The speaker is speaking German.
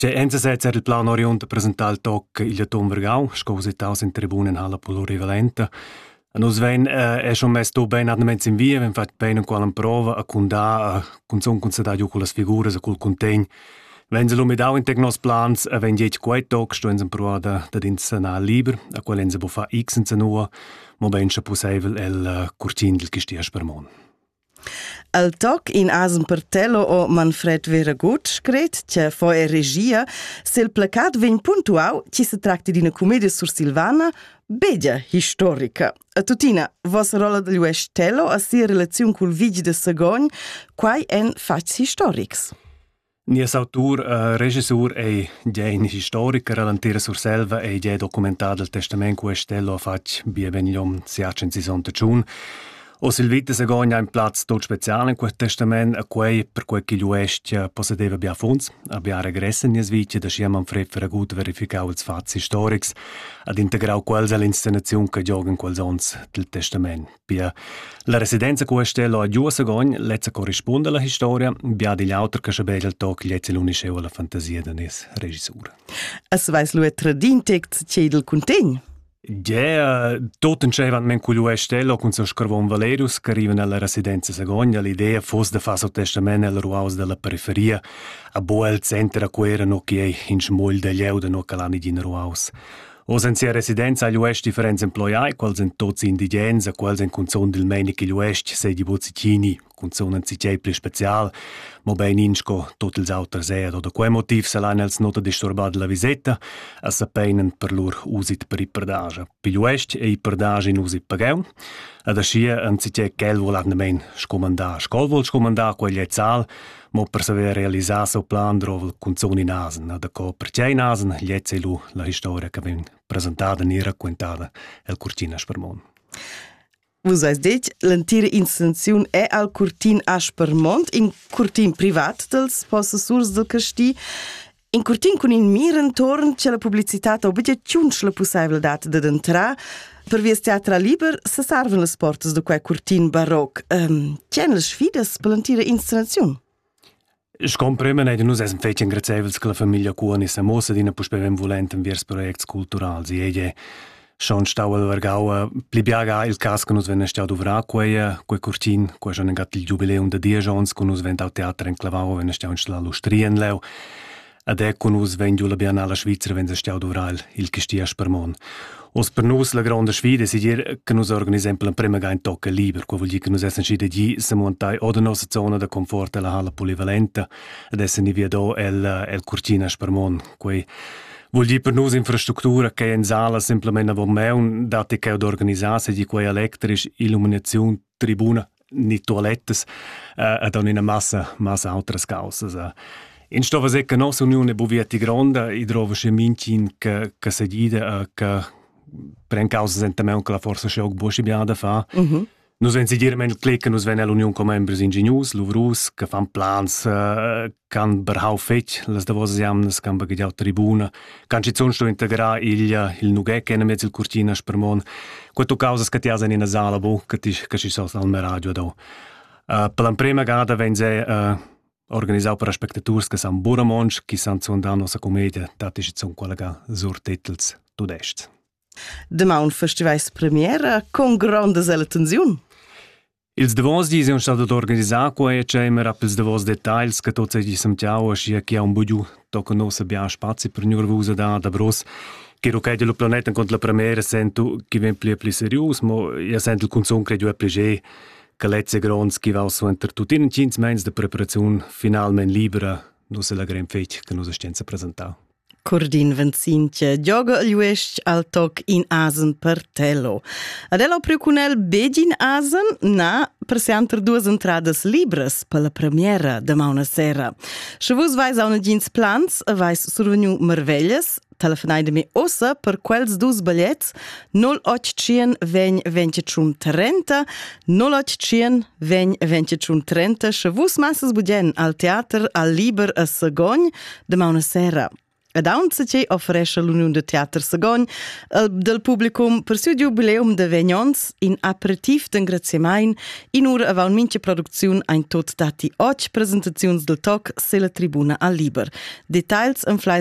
C'è NZZ il plan oriente presentato il toc il Tom Vergau, scositaus in tribuna in Hala Polorivalenta. Nus ven è schon messo ben admens in via, ven fatto bene in quale prova a cundà, considà giù con le figure, con il contegno. Wenn sie lumidau in technos plans, wenn jech quei tog, stuen sie prova da d'insanal liber, a quel ense bufa x in zenua, mo bencha possibel el curcin del Chistias per mon. Al toc in Asen Pertello o Manfred Veragut scret che foi regia se il placat ven puntuau ci si tratti di una commedia sur Silvana begia historica. A tutina, vostra rola del Uestello a sia relazione col vigi de Sagogn, quai en fats historics. Nies autor, regisseur e gen historica relantira sur selva e gen documentato il testamento Uestello a fac bia venigliom 661. O Silvita Sagogna un plaz tot speciale in quel testament a quei per quel che l'Uest possedeva bia fons, abbia regresso in Svizzera da scia Manfred Veragut verificau ils fats historics ad integrau quels all'installazione che giogan quels ons del testament. Bia la residenza Uestello a Giù Sagogna lezza corrisponde alla storia, bia degli autor che scabeglia il toc lezza l'unisceu alla fantasia da nes regissura. Es weiß lui tradintect c'edel contegn. Ja, tot incevant men cu l'Uestello con so scarvon Valerius che arriva nella residenza Sagogna. L'idea fosse de fa so testament nel ruaus della periferia a boel centra quera no che in smol de lieu de no calani din ruaus. O senza residenza agli Uest differenze employai, quals en tots indigens, a quals en conzon del meni che l'Uest sei di bozzicini, conzon en zicei pli special, mo ben insco tot ils auters ed, o da quei motiv se l'han els nota disturbat la visetta, a sapeinen per lur usit per i perdaja. Pi l'Uest e i perdaja in usit pageu, ad ascia en zicei quel volat nemen scomandà. Scol vol scomandà quegli e zal, mo per saver realisar so plan drov conzon in Asen. Ad aco per c'è in Asen, liezze lu la historia che ven presentata e raccontata el Curtin Aspermont. Vos has dit, l'antira installazione è al Curtin Aspermont, in Curtin privat dels possessors del casti, in Curtin con in miren torn c'è la pubblicità o bitte ciunch la possibilità di entrare per via teatra liber se serven le portas de quei Curtin baroc. C'è le sfides per l'antira installazione? Scomprima ne nus esem fece ingrazevels che la famiglia Cuoni sa mossa dina puspevem volenten viers projekts culturals. E schon stau al Vergau plibiaga il cas che nus venne stau duvra quei Curtin, quei schon engat il jubileum de 10 ans, che nus vent au teatro in Clavau venne stau installare l'Ustrien leu. Ad ecco nus ven giù la Biennale Svizzera venne stau duvra il Chistias Spermont. Os per nus la grande sfida si dir che nus organisem per la prima ga in tocca liber, quo vuol dire che nus essen scide di se montai o da nostra zona da confort la Hala Polivalenta, ed essen ni via do el Curtin Aspermont, quei vuol dire per nus infrastruttura che in sala semplicemente avon meun, dati che od organisarsi di quei elettrisch, illuminazione, tribuna, ni toilettes, ed on una massa altres causas. In stova se che nostra unione buvieti grande, i drovo sche mincin che se dida che per causa sentimento che la forza c'è anche buono biada da fa. Nus ven si dire men clic nus ven l'unione come membri ingenius, luvrus, che fan plans, can berhau fetch, las da vos jamnes can bagadiau tribuna, can ci zonsto integra il nugè che ne mezzo il Curtin Aspermont. Quattro cause che ti asen in sala bo che ci so al meraggio do. Per la prima gada ven se organizzau per spectators che san buramonch, che san zondano sa commedia, dati ci son quella ga surtitels tudest. Demà un festival premiera con grande attenzione. Ils davos di sono stati organizzati e c'è mer pels davos dettagli che tutti ci sentiamo e che ha un bugiu tocca nos abbiamo spazio per nervosa da bros che rocchia lo planeta con la premiera sento che ven pli serius mo io sento il consum credo è piacere che lezze grons che va su enter tutti in 5 mesi di preparazione finalmente libera non se la gran fece che nos stiamo presentare. Cordin Vincintje gioga l'Uest al toc in Asen Pertello. Adello preocunel begin Asen na presenter duas entradas libres per la premiera de una sera. Se vos vais a una gins plans, vais survenu merveglias, telefonai de me ossa per quels dus ballets 0800 20 21 30 0800 20 21 30 se vos massas budgen al teater al liber a Sagogn de una sera. Ed aunque c'è offeresce l'Unione de Teater Sagogn del publicum per suo jubileum de Vegnons in aperitif d'engraziamain in ura avau un mince produzione ein tot dati 8 presentazioni del toc se la tribuna al liber. Details en